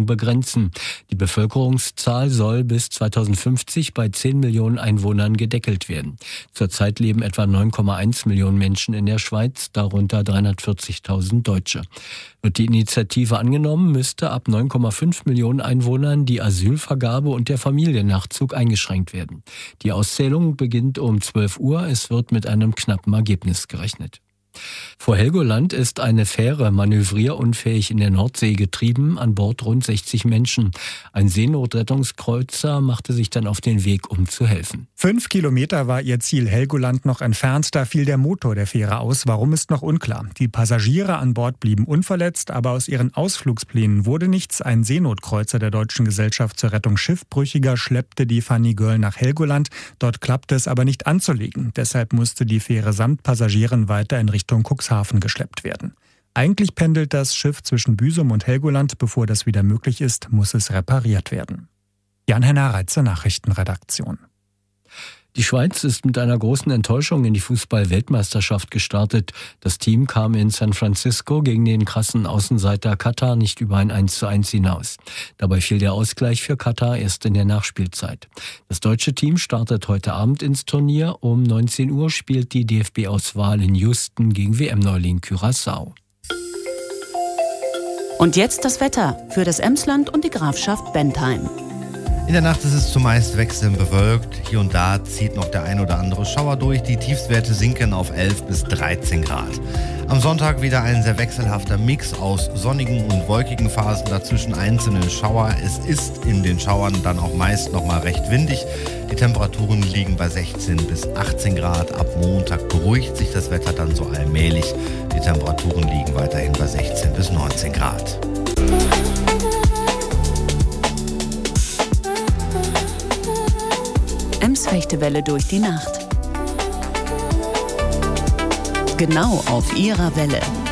Bevölkerung begrenzen. Die Bevölkerungszahl soll bis 2050 bei 10 Millionen Einwohnern gedeckelt werden. Zurzeit leben etwa 9,1 Millionen Menschen in der Schweiz, darunter 340.000 Deutsche. Wird die Initiative angenommen, müsste ab 9,5 Millionen Einwohnern die Asylvergabe und der Familiennachzug eingeschränkt werden. Die Auszählung beginnt um 12 Uhr. Es wird mit einem knappen Ergebnis gerechnet. Vor Helgoland ist eine Fähre manövrierunfähig in der Nordsee getrieben, an Bord rund 60 Menschen. Ein Seenotrettungskreuzer machte sich dann auf den Weg, um zu helfen. 5 Kilometer war ihr Ziel Helgoland noch entfernt, da fiel der Motor der Fähre aus. Warum, ist noch unklar. Die Passagiere an Bord blieben unverletzt, aber aus ihren Ausflugsplänen wurde nichts. Ein Seenotkreuzer der Deutschen Gesellschaft zur Rettung Schiffbrüchiger schleppte die Funny Girl nach Helgoland. Dort klappte es aber nicht anzulegen. Deshalb musste die Fähre samt Passagieren weiter in Richtung Cuxhaven geschleppt werden. Eigentlich pendelt das Schiff zwischen Büsum und Helgoland. Bevor das wieder möglich ist, muss es repariert werden. Jan-Henner Reitze, Nachrichtenredaktion. Die Schweiz ist mit einer großen Enttäuschung in die Fußball-Weltmeisterschaft gestartet. Das Team kam in San Francisco gegen den krassen Außenseiter Katar nicht über ein 1:1 hinaus. Dabei fiel der Ausgleich für Katar erst in der Nachspielzeit. Das deutsche Team startet heute Abend ins Turnier. Um 19 Uhr spielt die DFB-Auswahl in Houston gegen WM-Neuling Curaçao. Und jetzt das Wetter für das Emsland und die Grafschaft Bentheim. In der Nacht ist es zumeist wechselnd bewölkt. Hier und da zieht noch der ein oder andere Schauer durch. Die Tiefstwerte sinken auf 11 bis 13 Grad. Am Sonntag wieder ein sehr wechselhafter Mix aus sonnigen und wolkigen Phasen, dazwischen einzelne Schauer. Es ist in den Schauern dann auch meist noch mal recht windig. Die Temperaturen liegen bei 16 bis 18 Grad. Ab Montag beruhigt sich das Wetter dann so allmählich. Die Temperaturen liegen weiterhin bei 16 bis 19 Grad. Ems-Fechtewelle durch die Nacht. Genau auf ihrer Welle.